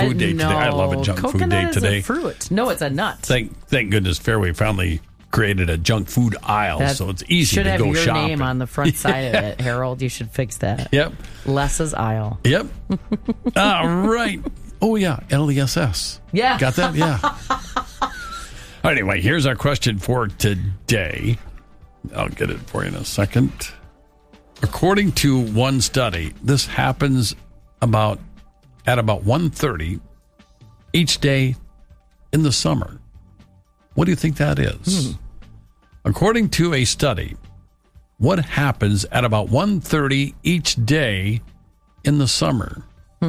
Food Day today. I love a junk food day today. Coconut is a fruit. No, it's a nut. Thank goodness Fairway finally created a junk food aisle, so it's easy to go shopping. Should have your name on the front side of it, Harold. You should fix that. Yep. Les's aisle. Yep. All right. Oh, yeah. LESS. Yeah. Got that? Yeah. Anyway, here's our question for today. I'll get it for you in a second. According to one study, this happens at about 1:30 each day in the summer. What do you think that is? According to a study, what happens at about 1:30 each day in the summer?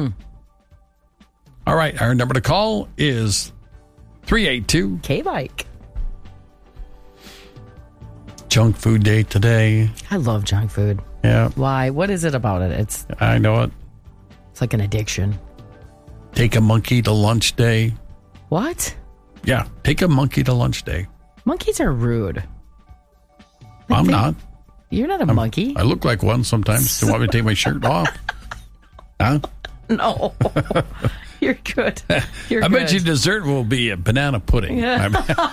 All right, our number to call is 382 K-Bike. Junk food day today. I love junk food. Yeah. Why? What is it about it? I know it. It's like an addiction. Take a monkey to lunch day. What? Yeah, take a monkey to lunch day. Monkeys are rude. I'm not. You're not a monkey. I look like one sometimes. Do you want me to take my shirt off? Huh? No. You're good. I bet you dessert will be a banana pudding. Yeah.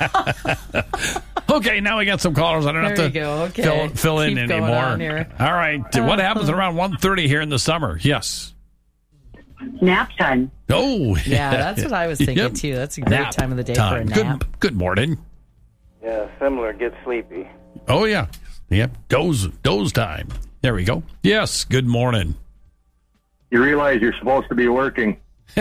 Okay, now we got some callers. I don't have to fill in anymore. All right. What happens around 1:30 here in the summer? Yes. Nap time. Oh, yeah. That's what I was thinking, too. That's a great time of the day for a nap. Good morning. Yeah, similar. Get sleepy. Oh, yeah. Yep. Doze time. There we go. Yes. Good morning. You realize you're supposed to be working.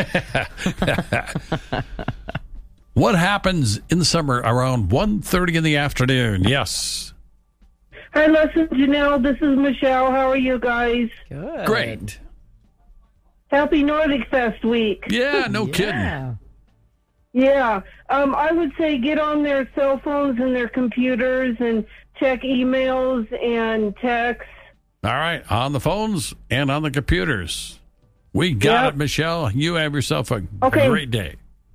What happens in the summer around 1:30 in the afternoon? Yes. Hi, Les and Janelle. This is Michelle. How are you guys? Good. Great. Happy Nordic Fest week. Yeah, no kidding. Yeah. I would say get on their cell phones and their computers and check emails and texts. All right. On the phones and on the computers. We got it, Michelle. You have yourself a great day.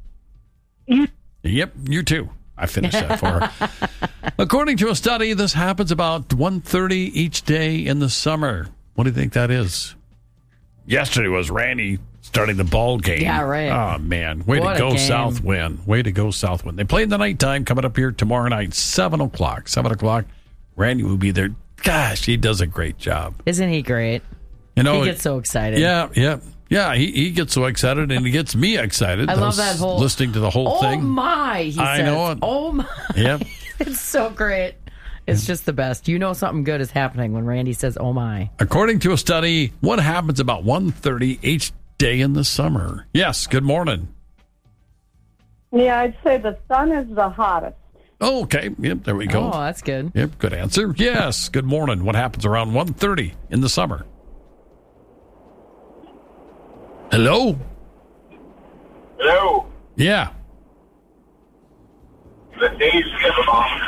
Yep, you too. I finished that for her. According to a study, this happens about 1:30 each day in the summer. What do you think that is? Yesterday was Randy starting the ball game. Yeah, right. Oh, man. Way to go, Southwind. Way to go, Southwind. They play in the nighttime, coming up here tomorrow night, 7 o'clock. 7 o'clock. Randy will be there. Gosh, he does a great job. Isn't he great? You know, he gets so excited. Yeah, he gets so excited, and he gets me excited. I love that whole... Listening to the whole thing. Oh, my, he says. I know it. Oh, my. Yep. It's so great. It's just the best. You know something good is happening when Randy says, oh, my. According to a study, what happens about 1:30 each day in the summer? Yes, good morning. Yeah, I'd say the sun is the hottest. Oh, okay. Yep, there we go. Oh, that's good. Yep, good answer. Yes, good morning. What happens around 1:30 in the summer? Hello? Hello? Yeah. The days get longer.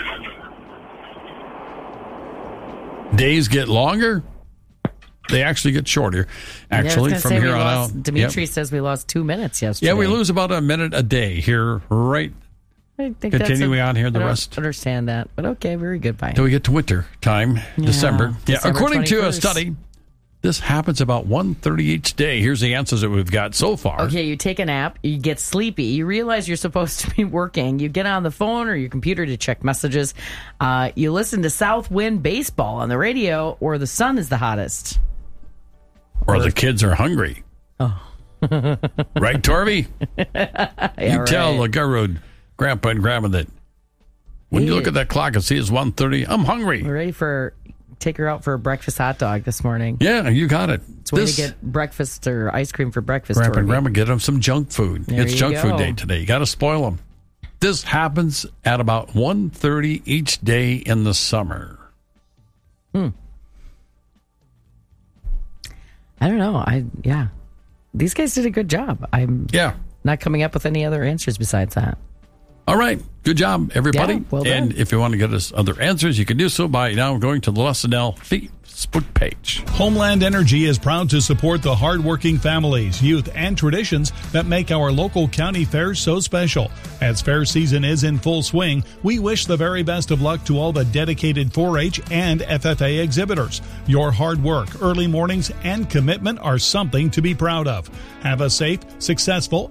Days get longer? They actually get shorter. Actually, from here on out. Dimitri says we lost 2 minutes yesterday. Yeah, we lose about a minute a day here, right? I think continuing on here, the rest. I don't understand that, but okay, very good. Bye. Till we get to winter time, December. Yeah, December according 21st. to a study, this happens about 1:30 each day. Here's the answers that we've got so far. Okay, you take a nap, you get sleepy, you realize you're supposed to be working, you get on the phone or your computer to check messages, you listen to Southwind baseball on the radio, or the sun is the hottest. Or the kids are hungry. Oh. Right, Torby? Yeah, tell the Garwood Grandpa and Grandma that when you look at that clock and see it's 1:30, I'm hungry. We're ready take her out for a breakfast hot dog this morning. Yeah, you got it. It's a way to get breakfast or ice cream for breakfast. Grandpa and Grandma, get them some junk food. It's junk food day today. You got to spoil them. This happens at about 1:30 each day in the summer. I don't know. These guys did a good job. I'm not coming up with any other answers besides that. All right. Good job, everybody. Yeah, well done. And if you want to get us other answers, you can do so by now going to the Lesnell Facebook page. Homeland Energy is proud to support the hardworking families, youth, and traditions that make our local county fairs so special. As fair season is in full swing, we wish the very best of luck to all the dedicated 4-H and FFA exhibitors. Your hard work, early mornings, and commitment are something to be proud of. Have a safe, successful,